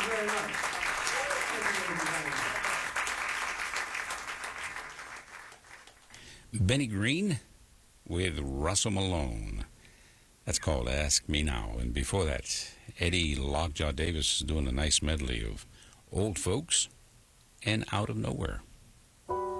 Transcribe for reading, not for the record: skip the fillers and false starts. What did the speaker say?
very much. Benny Green with Russell Malone. That's called Ask Me Now. And before that, Eddie Lockjaw Davis is doing a nice medley of Old Folks and Out of Nowhere.